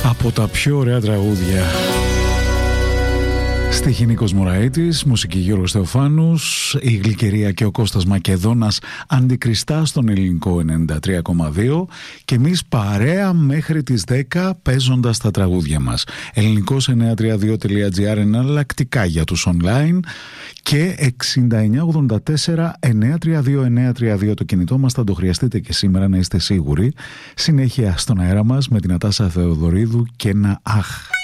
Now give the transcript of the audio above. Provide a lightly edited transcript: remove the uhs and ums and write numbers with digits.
Από τα πιο ωραία τραγούδια. Στίχη Νίκος Μωραΐτης, μουσική Γιώργος Θεοφάνους, η Γλυκερία και ο Κώστας Μακεδόνας αντικριστά στον ελληνικό 93,2 και εμείς παρέα μέχρι τις 10 παίζοντας τα τραγούδια μας. ελληνικός932.gr εναλλακτικά για τους online και 6984-932-932 το κινητό μας, θα το χρειαστείτε και σήμερα, να είστε σίγουροι. Συνέχεια στον αέρα μας με την Ατάσα Θεοδωρίδου και ένα αχ.